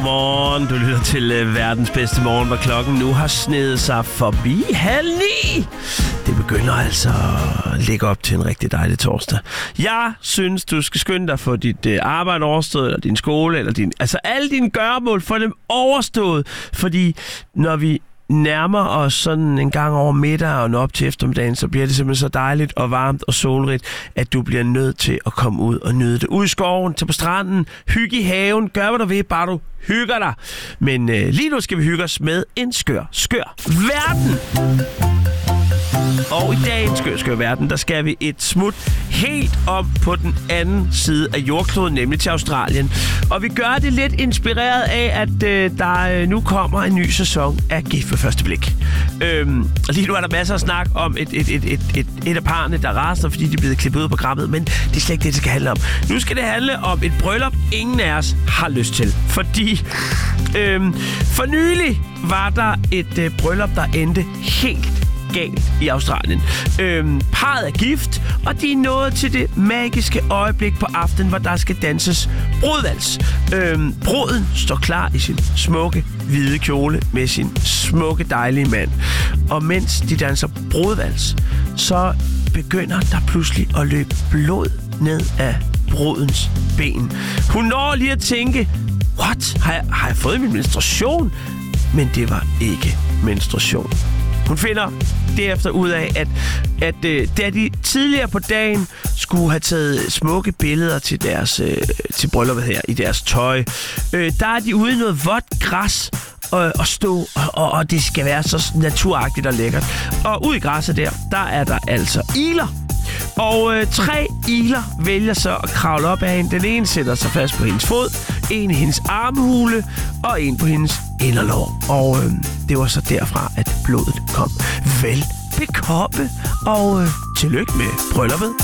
Godmorgen. Du lytter til verdens bedste morgen, hvor klokken nu har snedet sig forbi 8:30. Det begynder altså at ligge op til en rigtig dejlig torsdag. Jeg synes, du skal skynde dig for dit arbejde overstået, eller din skole, eller alle dine gøremål, for dem overstået. Fordi når vi nærmer os sådan en gang over middagen og op til eftermiddagen, så bliver det simpelthen så dejligt og varmt og solrigt, at du bliver nødt til at komme ud og nyde det. Ud i skoven, til på stranden, hygge i haven, gør hvad du vil, bare du hygger dig. Men lige nu skal vi hygge os med en skør verden. Og i dagens skør verden, der skal vi et smut helt om på den anden side af jordkloden, nemlig til Australien. Og vi gør det lidt inspireret af, at der nu kommer en ny sæson af Gift ved første blik. Lige nu er der masser af snak om et af parrene, der raster, fordi de er blevet klippet ud af programmet, men det er slet ikke det skal handle om. Nu skal det handle om et bryllup, ingen af os har lyst til. Fordi for nylig var der et bryllup, der endte helt galt i Australien. Parret er gift, og de er nået til det magiske øjeblik på aftenen, hvor der skal danses brudvals. Bruden står klar i sin smukke hvide kjole med sin smukke dejlige mand. Og mens de danser brudvals, så begynder der pludselig at løbe blod ned af brudens ben. Hun når lige at tænke, what? Har jeg fået min menstruation? Men det var ikke menstruation. Hun finder derefter ud af, at da de tidligere på dagen skulle have taget smukke billeder til deres til brylluppet her i deres tøj, der er de ude i noget vådt græs og stå, og det skal være så naturagtigt og lækkert. Og ude i græsset der er der altså igler. Og 3 igler vælger så at kravle op af hende. Den ene sætter sig fast på hendes fod, en i hendes armhule og en på hendes inderlår. Og det var så derfra, at blodet kom. Vel bekomme, og tillykke med brylluppet.